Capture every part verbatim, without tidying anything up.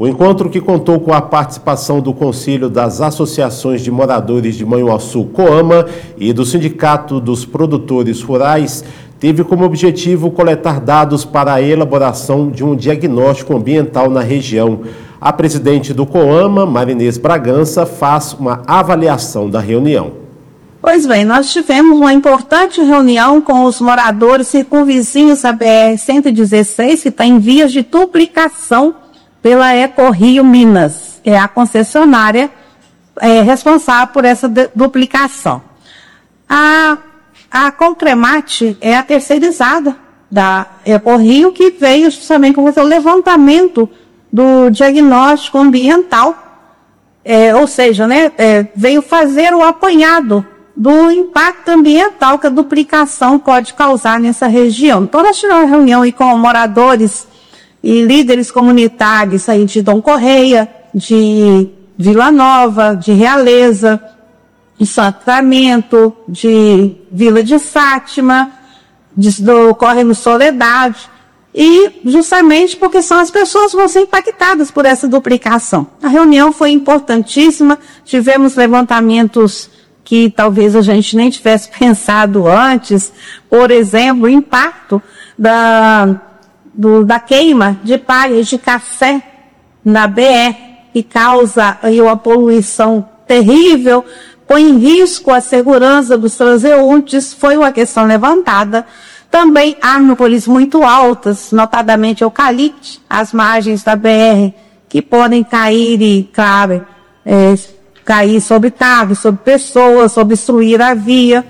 O encontro, que contou com a participação do Conselho das Associações de Moradores de Manhuaçu, COAMA, e do Sindicato dos Produtores Rurais, teve como objetivo coletar dados para a elaboração de um diagnóstico ambiental na região. A presidente do COAMA, Marinês Bragança, faz uma avaliação da reunião. Pois bem, nós tivemos uma importante reunião com os moradores circunvizinhos da B R cento e dezesseis, que está em vias de duplicação pela EcoRio Minas, que é a concessionária é, responsável por essa duplicação. A, a Concremate é a terceirizada da EcoRio, que veio justamente com o levantamento do diagnóstico ambiental, é, ou seja, né, é, veio fazer o apanhado do impacto ambiental que a duplicação pode causar nessa região. Então, nós tivemos uma reunião aí com moradores e líderes comunitários aí de Dom Correia, de Vila Nova, de Realeza, de Sacramento, de Vila de Fátima, de, do Córrego Soledade, e justamente porque são as pessoas que vão ser impactadas por essa duplicação. A reunião foi importantíssima, tivemos levantamentos que talvez a gente nem tivesse pensado antes, por exemplo, o impacto da, do, da queima de palhas de café na B R, que causa aí uma poluição terrível, põe em risco a segurança dos transeuntes, foi uma questão levantada. Também árvores muito altas, notadamente eucalipto, às margens da B R, que podem cair e, claro, é, cair sobre carros, sobre pessoas, obstruir a via.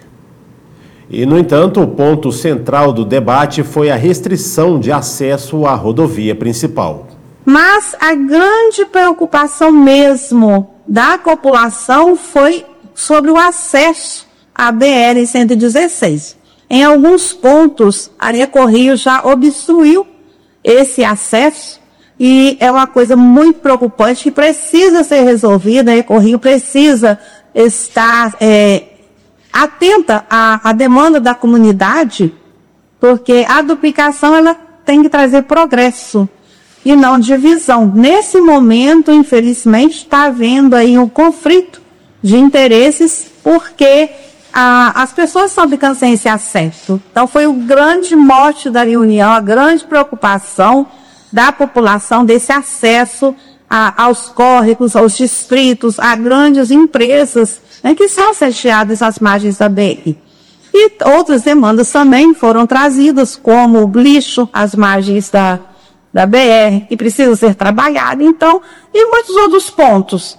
E, no entanto, o ponto central do debate foi a restrição de acesso à rodovia principal. Mas a grande preocupação mesmo da população foi sobre o acesso à B R cento e dezesseis. Em alguns pontos, a EcoRio já obstruiu esse acesso e é uma coisa muito preocupante que precisa ser resolvida. A EcoRio precisa estar é, atenta à, à demanda da comunidade, porque a duplicação ela tem que trazer progresso e não divisão. Nesse momento, infelizmente, está havendo aí um conflito de interesses, porque a, as pessoas estão ficando sem esse acesso. Então, foi o grande mote da reunião, a grande preocupação da população desse acesso a, aos córregos, aos distritos, a grandes empresas, né, que são sediadas às margens da B R. E outras demandas também foram trazidas, como o lixo às margens da da B R, que precisa ser trabalhada, então, e muitos outros pontos.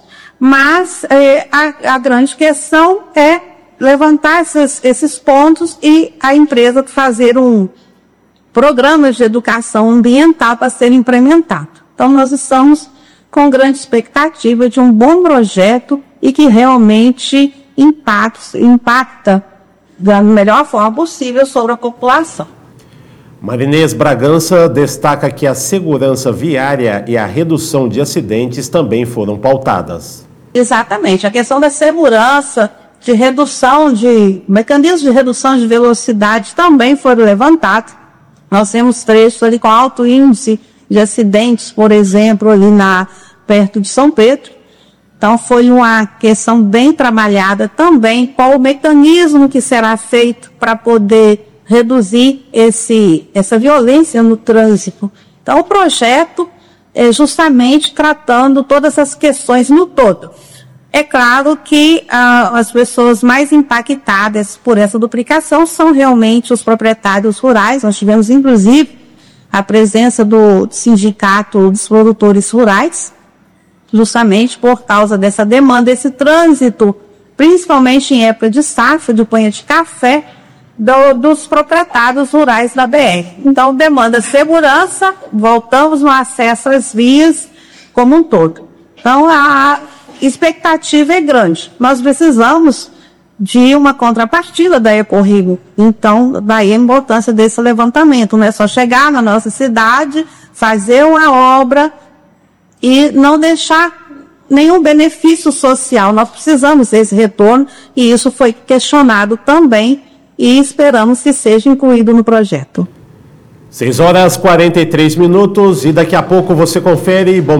Mas eh, a, a grande questão é levantar esses, esses pontos e a empresa fazer um programa de educação ambiental para ser implementado. Então, nós estamos com grande expectativa de um bom projeto e que realmente impacta, impacta da melhor forma possível sobre a população. Marinês Bragança destaca que a segurança viária e a redução de acidentes também foram pautadas. Exatamente. A questão da segurança, de redução de... mecanismos de redução de velocidade também foram levantados. Nós temos trechos ali com alto índice de acidentes, por exemplo, ali na, perto de São Pedro. Então, foi uma questão bem trabalhada também, qual o mecanismo que será feito para poder reduzir esse, essa violência no trânsito. Então, o projeto é justamente tratando todas essas questões no todo. É claro que ah, as pessoas mais impactadas por essa duplicação são realmente os proprietários rurais. Nós tivemos, inclusive, a presença do Sindicato dos Produtores Rurais, justamente por causa dessa demanda, esse trânsito, principalmente em época de safra, de banha de café, Do, dos proprietários rurais da B R. Então, demanda segurança, voltamos no acesso às vias como um todo. Então, a expectativa é grande. Nós precisamos de uma contrapartida da EcoRio. Então, daí a importância desse levantamento. Não é só chegar na nossa cidade, fazer uma obra e não deixar nenhum benefício social. Nós precisamos desse retorno e isso foi questionado também e esperamos que seja incluído no projeto. seis horas e quarenta e três minutos e daqui a pouco você confere. Bom